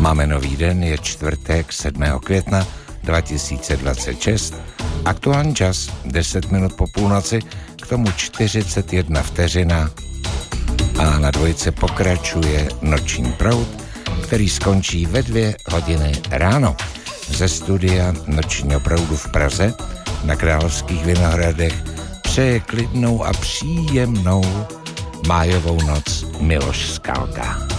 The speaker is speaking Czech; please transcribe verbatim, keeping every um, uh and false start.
Máme nový den, je čtvrtek sedmého května dva tisíce dvacet šest. Aktuální čas deset minut po půlnoci, k tomu čtyřicet jedna vteřina. A na dvojice pokračuje Noční proud, který skončí ve dvě hodiny ráno. Ze studia Nočního proudu v Praze na Královských Vinohradech přeje klidnou a příjemnou májovou noc Miloš Skalka.